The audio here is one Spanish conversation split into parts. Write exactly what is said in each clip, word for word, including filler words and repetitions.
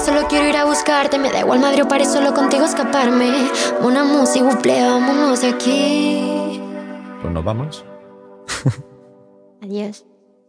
solo quiero ir a buscarte. Me da igual madre o paré, solo contigo escaparme. Una música, buple, vámonos de aquí. Pues nos vamos. Adiós.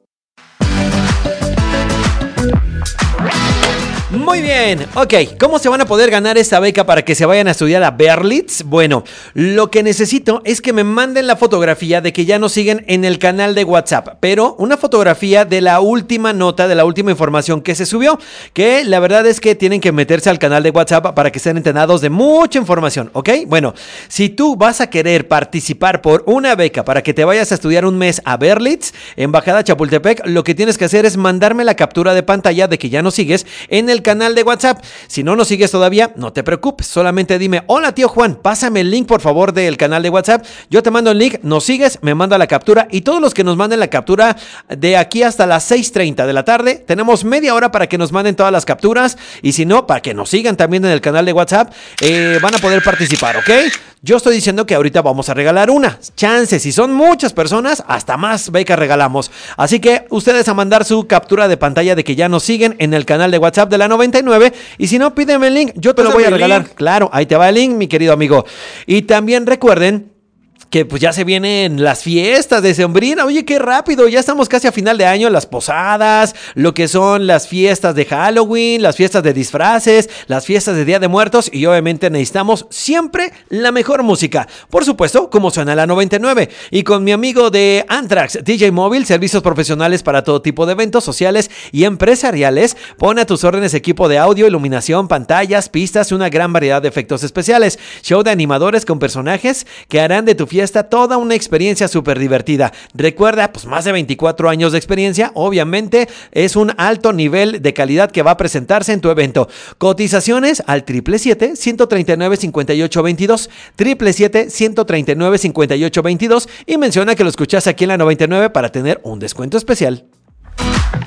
Muy bien, ok, ¿cómo se van a poder ganar esta beca para que se vayan a estudiar a Berlitz? Bueno, lo que necesito es que me manden la fotografía de que ya nos siguen en el canal de WhatsApp, pero una fotografía de la última nota, de la última información que se subió, que la verdad es que tienen que meterse al canal de WhatsApp para que estén enterados de mucha información, ¿ok? Bueno, si tú vas a querer participar por una beca para que te vayas a estudiar un mes a Berlitz, Embajada Chapultepec, lo que tienes que hacer es mandarme la captura de pantalla de que ya nos sigues en el canal de WhatsApp. Si no nos sigues todavía, no te preocupes, solamente dime: hola tío Juan, pásame el link por favor del canal de WhatsApp. Yo te mando el link, nos sigues, me manda la captura, y todos los que nos manden la captura de aquí hasta las seis treinta de la tarde, tenemos media hora para que nos manden todas las capturas, y si no, para que nos sigan también en el canal de WhatsApp, eh, van a poder participar, ¿ok? Yo estoy diciendo que ahorita vamos a regalar una. Chances, si son muchas personas, hasta más becas regalamos. Así que ustedes a mandar su captura de pantalla de que ya nos siguen en el canal de WhatsApp de la noventa y nueve. Y si no, pídeme el link, yo te lo voy a regalar. Claro, ahí te va el link, mi querido amigo. Y también recuerden que pues ya se vienen las fiestas de Sembrina. Oye, qué rápido, ya estamos casi a final de año. Las posadas, lo que son las fiestas de Halloween, las fiestas de disfraces, las fiestas de Día de Muertos, y obviamente necesitamos siempre la mejor música. Por supuesto, como suena la noventa y nueve. Y con mi amigo de Anthrax, D J Móvil, servicios profesionales para todo tipo de eventos sociales y empresariales. Pone a tus órdenes equipo de audio, iluminación, pantallas, pistas y una gran variedad de efectos especiales. Show de animadores con personajes que harán de tu fiesta toda una experiencia súper divertida. Recuerda, pues más de veinticuatro años de experiencia, obviamente es un alto nivel de calidad que va a presentarse en tu evento. Cotizaciones al triple siete, ciento treinta y nueve, cincuenta y ocho veintidós, triple siete, ciento treinta y nueve, cincuenta y ocho veintidós, y menciona que lo escuchas aquí en la noventa y nueve para tener un descuento especial.